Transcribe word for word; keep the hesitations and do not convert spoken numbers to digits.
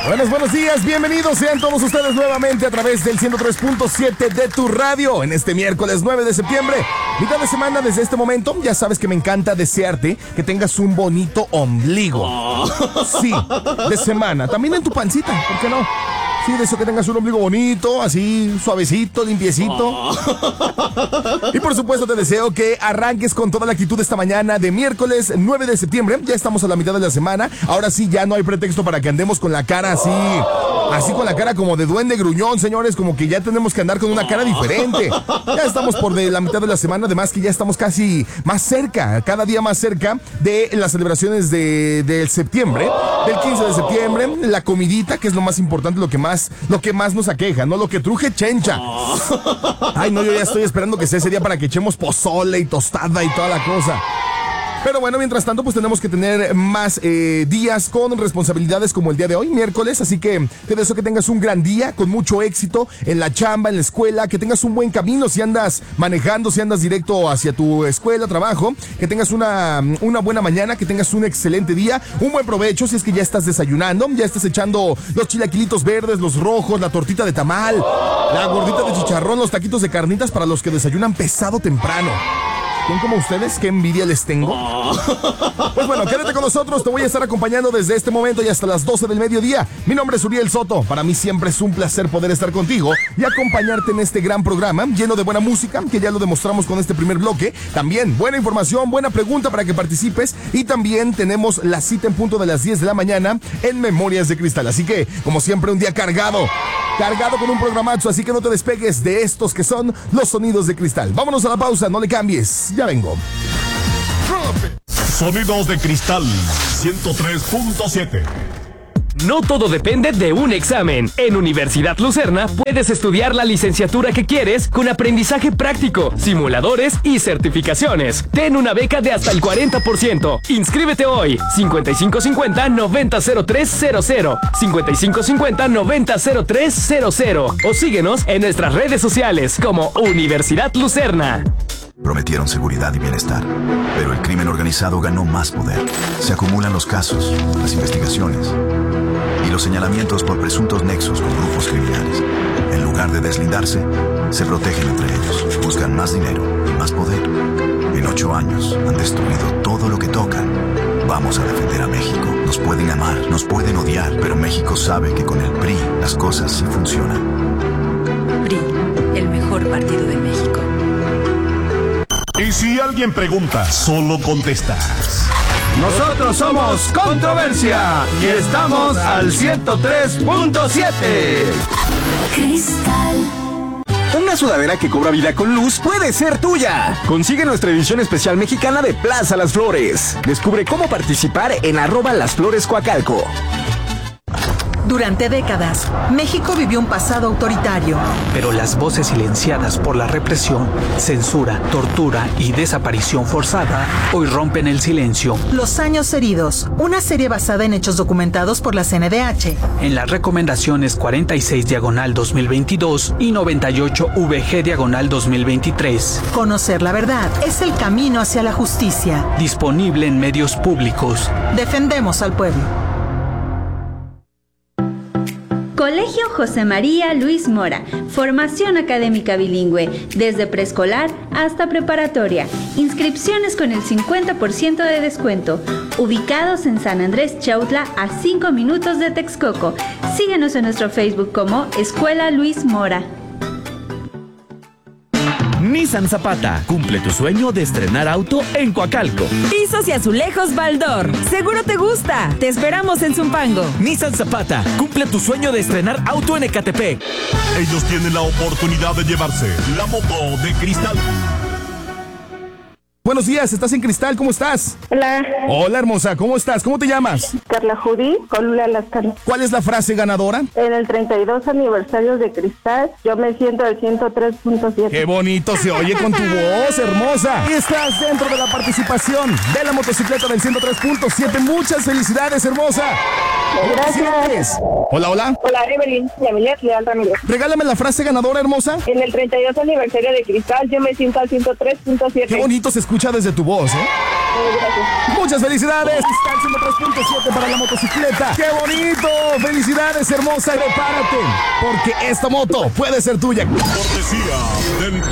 Buenos, buenos días, bienvenidos sean todos ustedes nuevamente a través del ciento tres punto siete de tu radio en este miércoles nueve de septiembre, mitad de semana desde este momento. Ya sabes que me encanta desearte que tengas un bonito ombligo. Oh. Sí, de semana, también en tu pancita, ¿por qué no? Sí, de eso que tengas un ombligo bonito, así, suavecito, limpiecito. Oh. Y por supuesto te deseo que arranques con toda la actitud esta mañana de miércoles nueve de septiembre. Ya estamos a la mitad de la semana. Ahora sí, ya no hay pretexto para que andemos con la cara así, así con la cara como de duende gruñón, señores. Como que ya tenemos que andar con una cara diferente. Ya estamos por de la mitad de la semana. Además que ya estamos casi más cerca, cada día más cerca de las celebraciones de, de septiembre, del quince de septiembre. La comidita, que es lo más importante, lo que más Lo que más nos aqueja, no lo que truje chencha. Oh. Ay, no, yo ya estoy esperando que sea ese día para que echemos pozole y tostada y toda la cosa. Pero bueno, mientras tanto, pues tenemos que tener más eh, días con responsabilidades como el día de hoy, miércoles. Así que te deseo que tengas un gran día, con mucho éxito en la chamba, en la escuela, que tengas un buen camino si andas manejando, si andas directo hacia tu escuela, trabajo, que tengas una, una buena mañana, que tengas un excelente día, un buen provecho si es que ya estás desayunando, ya estás echando los chilaquilitos verdes, los rojos, la tortita de tamal, la gordita de chicharrón, los taquitos de carnitas para los que desayunan pesado temprano. ¿Quién como ustedes? ¿Qué envidia les tengo? Oh. Pues bueno, quédate con nosotros. Te voy a estar acompañando desde este momento y hasta las doce del mediodía. Mi nombre es Uriel Soto. Para mí siempre es un placer poder estar contigo y acompañarte en este gran programa lleno de buena música, que ya lo demostramos con este primer bloque. También buena información, buena pregunta para que participes. Y también tenemos la cita en punto de las diez de la mañana en Memorias de Cristal. Así que, como siempre, un día cargado. Cargado con un programazo. Así que no te despegues de estos que son los sonidos de Cristal. Vámonos a la pausa, no le cambies. Ya vengo. Sonidos de Cristal ciento tres punto siete. No todo depende de un examen. En Universidad Lucerna puedes estudiar la licenciatura que quieres con aprendizaje práctico, simuladores y certificaciones. Ten una beca de hasta el cuarenta por ciento. Inscríbete hoy. cincuenta y cinco cincuenta noventa cero tres cero cero. cincuenta y cinco cincuenta noventa cero tres cero cero. O síguenos en nuestras redes sociales como Universidad Lucerna. Prometieron seguridad y bienestar, pero el crimen organizado ganó más poder. Se acumulan los casos, las investigaciones y los señalamientos por presuntos nexos con grupos criminales. En lugar de deslindarse, se protegen entre ellos, buscan más dinero y más poder. En ocho años han destruido todo lo que tocan. Vamos a defender a México. Nos pueden amar, nos pueden odiar, pero México sabe que con el P R I las cosas sí funcionan. P R I, el mejor partido de México. Y si alguien pregunta, solo contestas. Nosotros somos Controversia y estamos al ciento tres punto siete. Cristal. Una sudadera que cobra vida con luz puede ser tuya. Consigue nuestra edición especial mexicana de Plaza Las Flores. Descubre cómo participar en arroba Las Flores Coacalco. Durante décadas, México vivió un pasado autoritario. Pero las voces silenciadas por la represión, censura, tortura y desaparición forzada hoy rompen el silencio. Los años heridos, una serie basada en hechos documentados por la C N D H. En las recomendaciones cuarenta y seis diagonal dos mil veintidós y noventa y ocho V G diagonal dos mil veintitrés. Conocer la verdad es el camino hacia la justicia. Disponible en medios públicos. Defendemos al pueblo. Colegio José María Luis Mora, formación académica bilingüe, desde preescolar hasta preparatoria, inscripciones con el cincuenta por ciento de descuento, ubicados en San Andrés Chautla a cinco minutos de Texcoco. Síguenos en nuestro Facebook como Escuela Luis Mora. Nissan Zapata, cumple tu sueño de estrenar auto en Coacalco. Pisos y azulejos Baldor, seguro te gusta. Te esperamos en Zumpango. Nissan Zapata, cumple tu sueño de estrenar auto en Ecatepec. Ellos tienen la oportunidad de llevarse la moto de Cristal. Buenos días, estás en Cristal, ¿cómo estás? Hola. Hola, hermosa, ¿cómo estás? ¿Cómo te llamas? Carla Judy, Colula Lascano. ¿Cuál es la frase ganadora? En el treinta y dos aniversario de Cristal, yo me siento al ciento tres punto siete. ¡Qué bonito se oye con tu voz, hermosa! Y estás dentro de la participación de la motocicleta del ciento tres punto siete. Muchas felicidades, hermosa. Gracias. Hola, hola. Hola, Evelyn, Yamilet Leal Ramírez. Regálame la frase ganadora, hermosa. En el treinta y dos aniversario de Cristal, yo me siento al ciento tres punto siete. Qué bonito se escucha desde tu voz, ¿eh? Muchas felicidades. Cristal ciento tres punto siete para la motocicleta. ¡Qué bonito! Felicidades, hermosa. Prepárate, porque esta moto puede ser tuya. Cortesía del